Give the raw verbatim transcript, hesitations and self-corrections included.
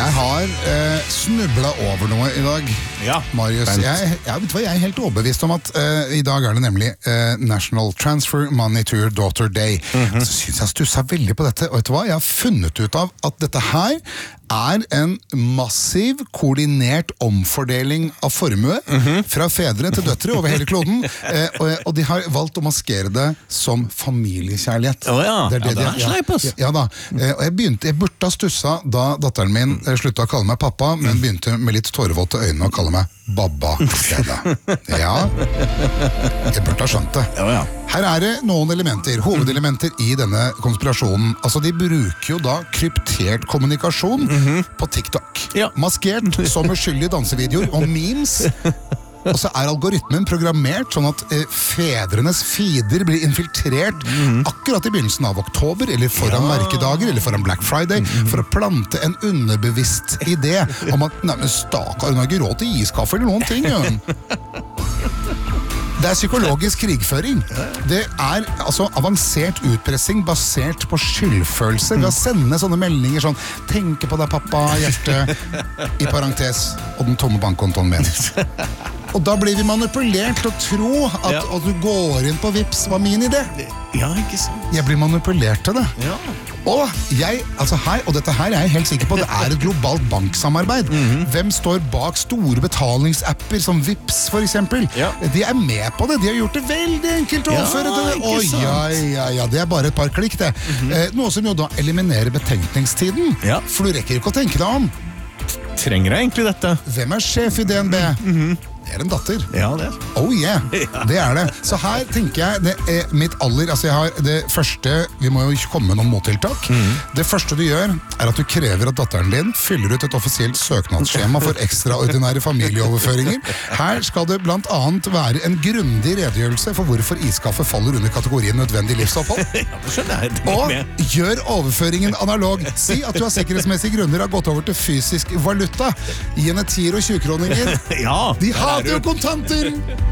Jeg har eh, snublet over noe i dag, ja, Marius. Jeg, jeg, vet hva, jeg er helt overbevist om at eh, i dag er det nemlig eh, National Transfer Money to Your Daughter Day. Mm-hmm. Så synes jeg stusset veldig på dette, og vet du hva? Jeg har funnet ut av at dette her er en massiv, koordinert omfordeling av formue mm-hmm. fra fedre til døtre over hele kloden, eh, og, og de har valgt å maskere det som familiekjærlighet. Å ja, det er det, ja, det er de, sleip, ass. Ja, ja da, eh, og jeg begynte, jeg burde ha stusset da datteren min sluttet å kalle meg pappa, men begynte med litt tårevåtte øyne å kalle meg Babba i stedet. Ja, jeg burde ha skjønt det. Ja, ja. Her er det noen elementer, hovedelementer i denne konspirasjonen. Altså, de bruker jo da kryptert kommunikasjon mm-hmm. på TikTok. Ja. Maskert som uskyldige dansevideoer og memes. Og så er algoritmen programmert sånn at eh, fedrenes feeder blir infiltrert mm. akkurat i begynnelsen av oktober, eller foran ja. merkedager, eller foran Black Friday, mm. for å plante en underbevisst idé om at nei, men stakkar, hun har ikke råd til iskaffe eller noen ting. Ja. Det er psykologisk krigføring. Det er altså avansert utpressing basert på skyldfølelse. Ved å sende sånne meldinger sånn tenke på deg, pappa, hjerte, i parentes, og den tomme bankkontoen min. Og da blir vi manipulert til å tro at, ja. at du går inn på Vipps var min idé. Ja, ikke sant. Jeg blir manipulert til det. Ja. Og jeg, altså her, og dette her er jeg helt sikker på, det er et globalt banksamarbeid. Mm-hmm. Hvem står bak store betalingsapper som Vipps for eksempel? Ja. De er med på det, de har gjort det veldig enkelt å ja, overføre til det. Å, ja, ja, ja, det er bare et par klikk det. Mm-hmm. eh, noe som jo da eliminerer betenkningstiden. Ja. For du rekker ikke å tenke deg om. Trenger jeg egentlig dette? Hvem er sjef i D N B? Mm-hmm. Det er en datter. Ja, det er. Oh yeah, ja. Det er det. Så her tenker jeg, det er mitt aller, altså jeg har det første, vi må jo komme med noen mottiltak. Mm. Det første du gjør, er at du krever at datteren din fyller ut et offisielt søknadsskjema for ekstraordinære familieoverføringer. Her skal det blant annet være en grundig redegjørelse for hvorfor iskaffe faller under kategorien nødvendig livsopphold. Ja, det skjønner jeg. Og med. Gjør overføringen analog. Si at du av sikkerhetsmessige grunner har gått over til fysisk valuta. Gi henne tier og tjue-kroninger. Ja, de har jo kontanter!